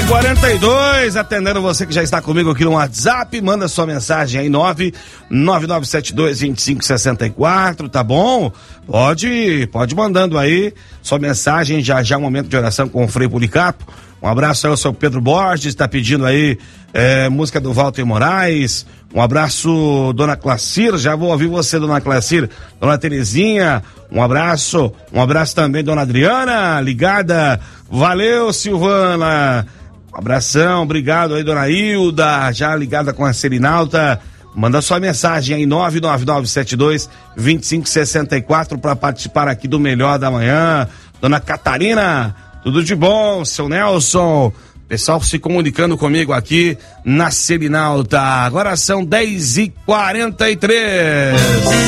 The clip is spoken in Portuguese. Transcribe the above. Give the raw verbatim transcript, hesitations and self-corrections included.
e quarenta e dois, atendendo você que já está comigo aqui no WhatsApp, manda sua mensagem aí, nove nove nove sete dois, dois cinco seis quatro, tá bom? Pode, pode mandando aí sua mensagem, já já um momento de oração com o Frei Policarpo. Um abraço aí ao seu Pedro Borges, tá pedindo aí é, música do Walter Moraes. Um abraço, dona Clacir, já vou ouvir você, dona Clacir. Dona Terezinha, um abraço. Um abraço também, dona Adriana, ligada. Valeu, Silvana. Um abração, obrigado aí, dona Hilda, já ligada com a Serinalta. Manda sua mensagem aí, nove nove nove sete dois, dois cinco seis quatro, para participar aqui do Melhor da Manhã. Dona Catarina, tudo de bom, seu Nelson. Pessoal se comunicando comigo aqui na Serinalta. Agora são dez e quarenta e três.